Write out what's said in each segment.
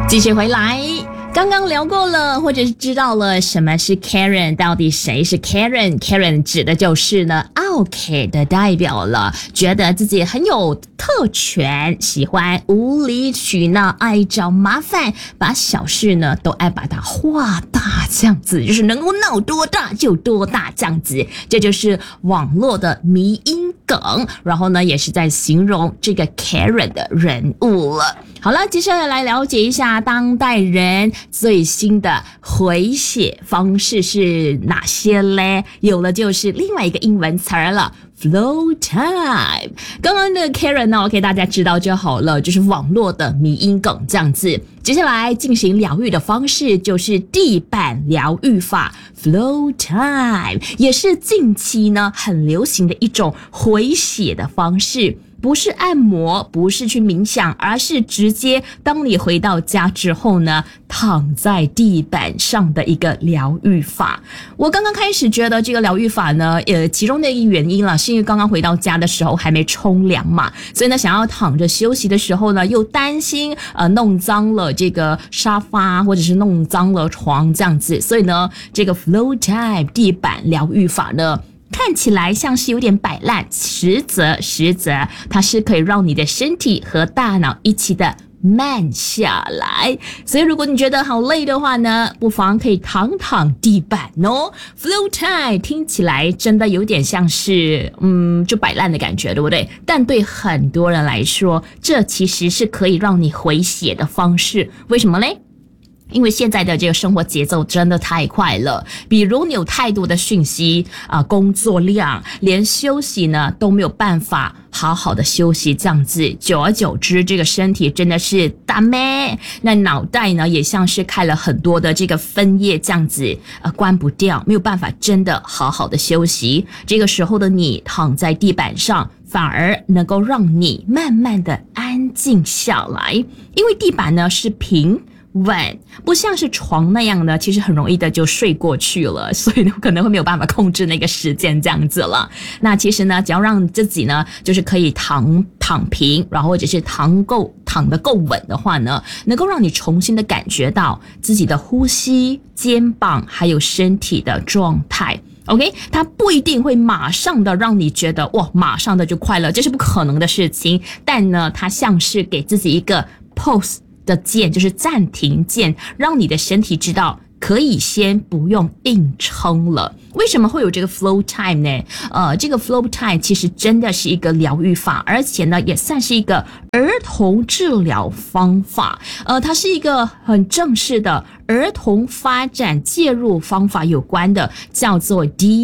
继续回来，刚刚聊过了，或者是知道了什么是 Karen， 到底谁是 Karen？Karen 指的就是呢 OK 的代表了，觉得自己很有特权，喜欢无理取闹，爱找麻烦，把小事呢都爱把它化大，这样子就是能够闹多大就多大，这样子，这就是网络的迷因梗，然后呢也是在形容这个 Karen 的人物了。好了，接下来来了解一下当代人最新的回血方式是哪些嘞？有了就是另外一个英文词儿了。Flow time， 刚刚的 Karen 呢 ，OK， 大家知道就好了，就是网络的迷因梗这样子。接下来进行疗愈的方式就是地板疗愈法 ，Flow time 也是近期呢很流行的一种回血的方式。不是按摩，不是去冥想，而是直接当你回到家之后呢，躺在地板上的一个疗愈法。我刚刚开始觉得这个疗愈法呢，其中的一个原因啦，是因为刚刚回到家的时候还没冲凉嘛，所以呢，想要躺着休息的时候呢，又担心弄脏了这个沙发或者是弄脏了床这样子，所以呢，这个 Flow time 地板疗愈法呢，看起来像是有点摆烂，实则它是可以让你的身体和大脑一起的慢下来。所以如果你觉得好累的话呢，不妨可以躺地板哦。Flow time 听起来真的有点像是就摆烂的感觉，对不对？但对很多人来说，这其实是可以让你回血的方式。为什么嘞？因为现在的这个生活节奏真的太快了，比如你有太多的讯息工作量，连休息呢都没有办法好好的休息，这样子久而久之，这个身体真的是大咩，那脑袋呢也像是开了很多的这个分页，这样子关不掉，没有办法真的好好的休息。这个时候的你躺在地板上，反而能够让你慢慢的安静下来，因为地板呢是平稳，不像是床那样呢，其实很容易的就睡过去了，所以呢可能会没有办法控制那个时间这样子了。那其实呢，只要让自己呢就是可以躺平，然后或者是躺得够稳的话呢，能够让你重新的感觉到自己的呼吸、肩膀还有身体的状态。OK， 它不一定会马上的让你觉得哇，马上的就快乐，这是不可能的事情。但呢，它像是给自己一个 pause的键，就是暂停键，让你的身体知道可以先不用硬撑了。为什么会有这个 flow time 呢？这个 flow time 其实真的是一个疗愈法，而且呢也算是一个儿童治疗方法。它是一个很正式的儿童发展介入方法有关的，叫做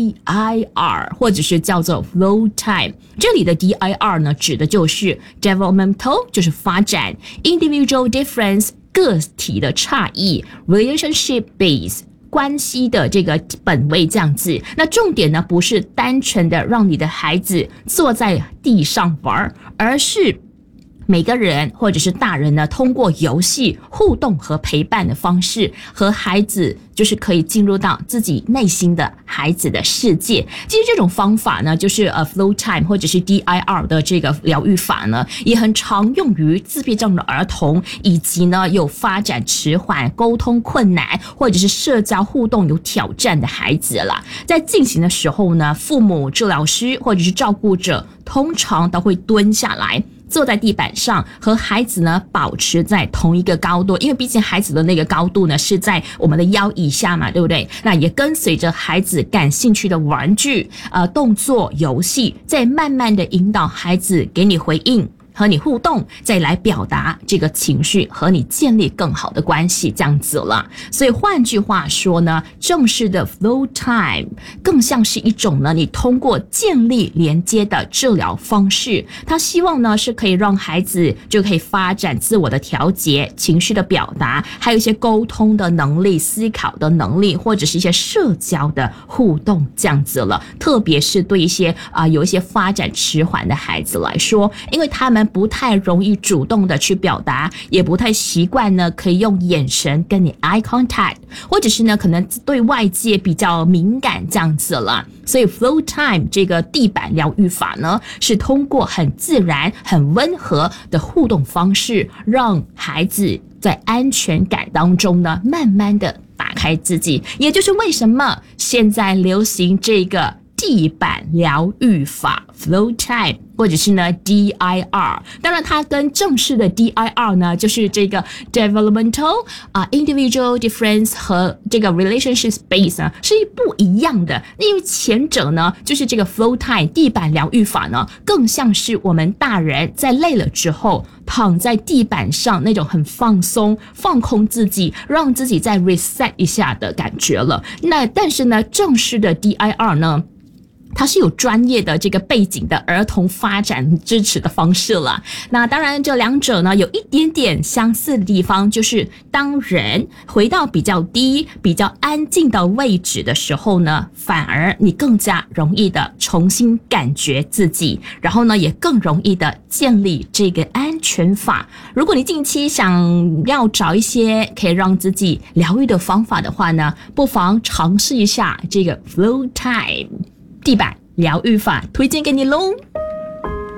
DIR 或者是叫做 flow time。这里的 DIR 呢指的就是 developmental， 就是发展， individual difference， 个体的差异， relationship base，关系的这个本位这样子。那重点呢不是单纯的让你的孩子坐在地上玩，而是每个人或者是大人呢，通过游戏互动和陪伴的方式，和孩子就是可以进入到自己内心的孩子的世界。其实这种方法呢，就是flow time 或者是 DIR 的这个疗愈法呢，也很常用于自闭症的儿童，以及呢有发展迟缓、沟通困难或者是社交互动有挑战的孩子啦。在进行的时候呢，父母、治疗师或者是照顾者通常都会蹲下来，坐在地板上，和孩子呢保持在同一个高度，因为毕竟孩子的那个高度呢是在我们的腰以下嘛，对不对？那也跟随着孩子感兴趣的玩具、动作、游戏，再慢慢的引导孩子给你回应，和你互动，再来表达这个情绪，和你建立更好的关系，这样子了。所以换句话说呢，正式的 flow time 更像是一种呢，你通过建立连接的治疗方式。他希望呢是可以让孩子就可以发展自我的调节、情绪的表达，还有一些沟通的能力、思考的能力，或者是一些社交的互动，这样子了。特别是对一些有一些发展迟缓的孩子来说，因为他们不太容易主动的去表达，也不太习惯呢可以用眼神跟你 eye contact， 或者是呢可能对外界比较敏感这样子了。所以 flow time 这个地板疗愈法呢，是通过很自然、很温和的互动方式，让孩子在安全感当中呢，慢慢的打开自己。也就是为什么现在流行这个地板疗愈法 Flow Time， 或者是呢 DIR。 当然它跟正式的 DIR 呢，就是这个 Developmental Individual Difference 和这个 Relationship Based 呢是不一样的。因为前者呢，就是这个 Flow Time 地板疗愈法呢，更像是我们大人在累了之后躺在地板上那种很放松放空自己，让自己再 reset 一下的感觉了。那但是呢，正式的 DIR 呢，它是有专业的这个背景的儿童发展支持的方式了。那当然这两者呢有一点点相似的地方，就是当人回到比较低比较安静的位置的时候呢，反而你更加容易的重新感觉自己，然后呢也更容易的建立这个安全法。如果你近期想要找一些可以让自己疗愈的方法的话呢，不妨尝试一下这个 Flow Time 地板疗愈法，推荐给你喽。